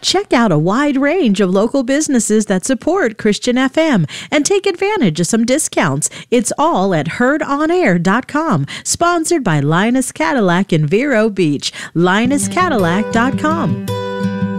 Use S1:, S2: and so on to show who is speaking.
S1: Check out a wide range of local businesses that support Christian FM and take advantage of some discounts. It's all at heardonair.com, sponsored by Linus Cadillac in Vero Beach. LinusCadillac.com.